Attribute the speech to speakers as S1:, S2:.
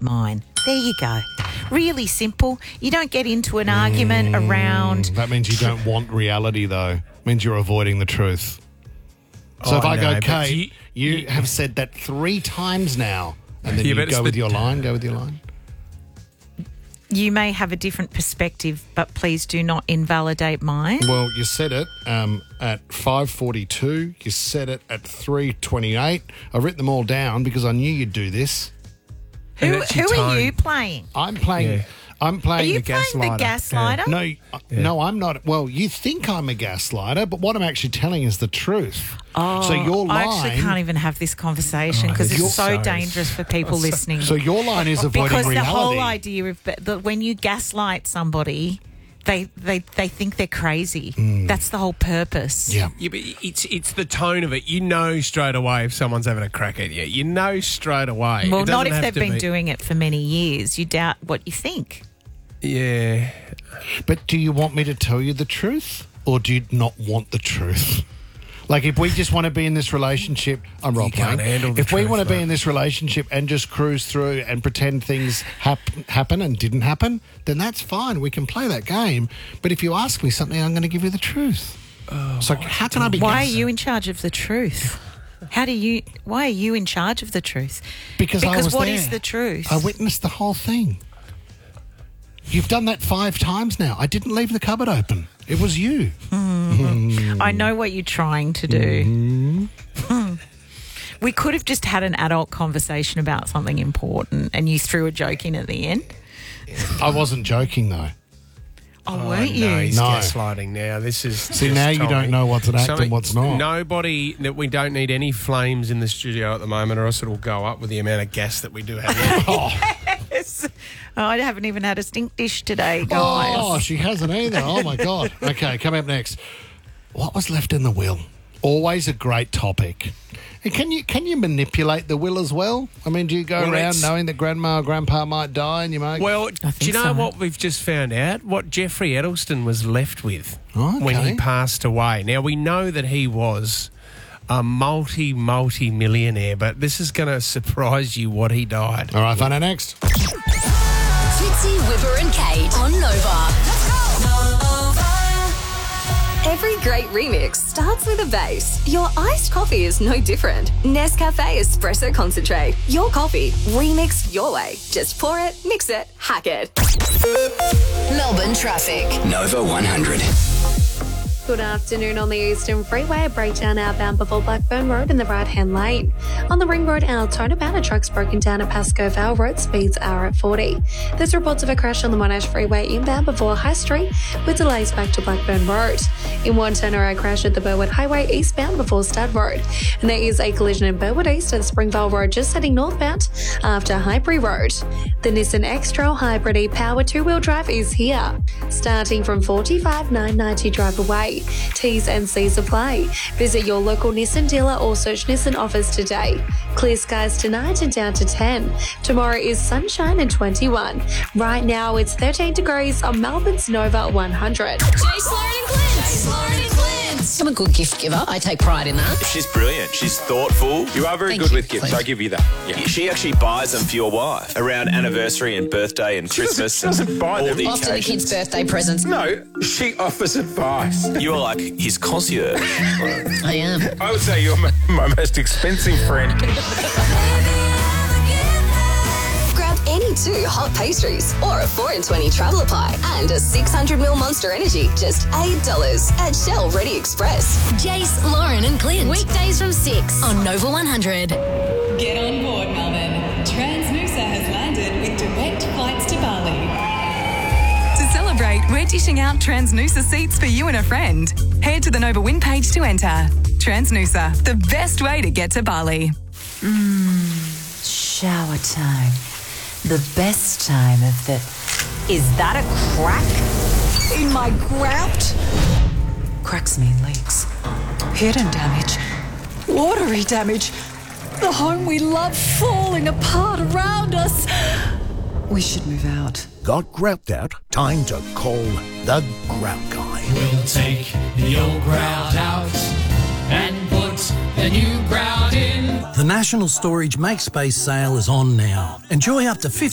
S1: mine. There you go. Really simple. You don't get into an argument around...
S2: That means you don't want reality, though. It means you're avoiding the truth. So if I go, Kate, you have said that 3 times now, and then you go with your line,
S1: You may have a different perspective, but please do not invalidate mine.
S2: Well, you said it at 5:42. You said it at 3:28. I've written them all down because I knew you'd do this.
S1: Who are you playing?
S2: I'm playing. Yeah. I'm playing.
S1: Are you
S2: the
S1: playing the gaslighter?
S2: No, I'm not. Well, you think I'm a gaslighter, but what I'm actually telling is the truth.
S1: Oh,
S2: so your line,
S1: I actually can't even have this conversation because it's so dangerous for people listening.
S2: So your line is avoiding
S1: because
S2: reality.
S1: Because the whole idea of that when you gaslight somebody, they think they're crazy. That's the whole purpose.
S3: Yeah, but it's the tone of it. You know straight away if someone's having a crack at you. You know straight away.
S1: Well, not if they've been doing it for many years. You doubt what you think.
S3: Yeah.
S2: But do you want me to tell you the truth or do you not want the truth? Like, if we just want to be in this relationship, I'm role-playing. If we want to be in this relationship and just cruise through and pretend things happen and didn't happen, then that's fine. We can play that game. But if you ask me something, I'm going to give you the truth. So how can I be...
S1: Why are you in charge of the truth? Why are you in charge of the truth?
S2: Because I was
S1: what
S2: there.
S1: is the truth?
S2: I witnessed the whole thing. You've done that 5 times now. I didn't leave the cupboard open. It was you.
S1: I know what you're trying to do. We could have just had an adult conversation about something important and you threw a joke in at the end.
S2: I wasn't joking, though.
S1: Oh, weren't you?
S3: No, he's gaslighting now. This is...
S2: See, now you don't know what's an act and what's not.
S3: Nobody... We don't need any flames in the studio at the moment or else it'll go up with the amount of gas that we do have here.
S1: Yes. I haven't even had a stink dish today, guys.
S2: Oh, she hasn't either. Oh, my God. Okay, coming up next. What was left in the will? Always a great topic. And can you manipulate the will as well? I mean, do you go around knowing that grandma or grandpa might die and you might...
S3: Well, do you know what we've just found out? What Jeffrey Edelstein was left with when he passed away. Now, we know that he was a multi-millionaire, but this is going to surprise you what he died.
S2: All right, find out next.
S4: Fitzy, Whipper and Kate on Nova. Let's go! Every great remix starts with a bass. Your iced coffee is no different. Nescafe Espresso Concentrate. Your coffee, remixed your way. Just pour it, mix it, hack it. Melbourne traffic.
S5: Nova 100.
S6: Good afternoon. On the Eastern Freeway, a breakdown outbound before Blackburn Road in the right-hand lane. On the Ring Road, Altona, a truck's broken down at Pascoe Vale Road, speeds are at 40. There's reports of a crash on the Monash Freeway inbound before High Street, with delays back to Blackburn Road. In one turnaround crash at the Burwood Highway eastbound before Stud Road. And there is a collision in Burwood East at Springvale Road, just heading northbound after Highbury Road. The Nissan X-Trail Hybrid e-Power 2-wheel drive is here, starting from $45,990 drive away. T's and C's apply. Visit your local Nissan dealer or search Nissan offers today. Clear skies tonight and down to 10. Tomorrow is sunshine and 21. Right now it's 13 degrees on Melbourne's Nova 100.
S4: Jace, Lauren and Clint. I'm a good gift giver. I take pride in that.
S7: She's brilliant. She's thoughtful. You are very good with gifts. I give you that. Yeah. She actually buys them for your wife around anniversary and birthday and Christmas.
S5: She doesn't buy them.
S4: After the kids' birthday presents.
S5: No, she offers advice.
S7: You are like his concierge.
S4: I am.
S5: I would say you're my most expensive friend.
S4: Grab any 2 hot pastries or a 4 in 20 traveller pie and a 600ml Monster Energy, just $8 at Shell Ready Express. Jace, Lauren and Clint. Weekdays from 6 on Nova 100.
S8: Get on board, Melbourne. Transnusa has landed with direct flights to Bali. To celebrate, we're dishing out Transnusa seats for you and a friend. Head to the Nova Win page to enter. Transnusa, the best way to get to Bali.
S9: Shower time. The best time of the... Is that a crack in my grout? Cracks mean leaks. Hidden damage. Watery damage. The home we love falling apart around us. We should move out.
S10: Got grout out? Time to call the Grout Guy.
S11: We'll take the old grout out and put the new grout in.
S10: The National Storage Make Space sale is on now. Enjoy up to 50